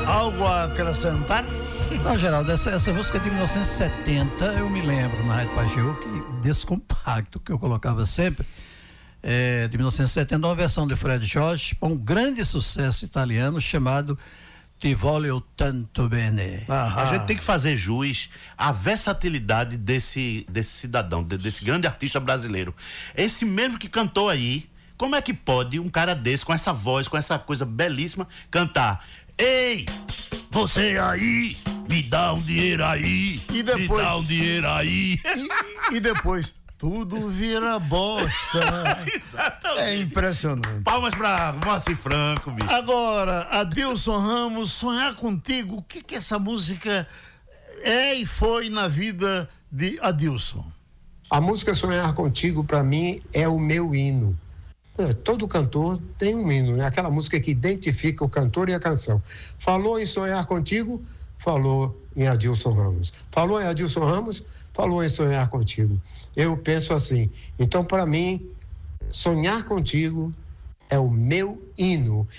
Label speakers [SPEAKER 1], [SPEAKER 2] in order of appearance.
[SPEAKER 1] Algo a acrescentar?
[SPEAKER 2] Não, Geraldo, essa música é de 1970, eu me lembro na Rádio Pageu, que desse compacto que eu colocava sempre, de 1970, uma versão de Fred Jorge, um grande sucesso italiano chamado Ti voglio tanto bene.
[SPEAKER 3] A gente tem que fazer jus à versatilidade desse cidadão, desse grande artista brasileiro. Esse mesmo que cantou aí, como é que pode um cara desse, com essa voz, com essa coisa belíssima, cantar: ei, você aí, me dá um dinheiro aí,
[SPEAKER 1] E depois,
[SPEAKER 3] me dá um dinheiro aí.
[SPEAKER 1] E depois, tudo vira bosta.
[SPEAKER 3] Exatamente.
[SPEAKER 1] É impressionante.
[SPEAKER 3] Palmas pra Moacir Franco, bicho.
[SPEAKER 1] Agora, Adilson Ramos, Sonhar Contigo, o que essa música é e foi na vida de Adilson?
[SPEAKER 4] A música Sonhar Contigo, para mim, é o meu hino. Todo cantor tem um hino, né? Aquela música que identifica o cantor e a canção. Falou em Sonhar Contigo, falou em Adilson Ramos. Falou em Adilson Ramos, falou em Sonhar Contigo. Eu penso assim. Então, para mim, Sonhar Contigo é o meu hino.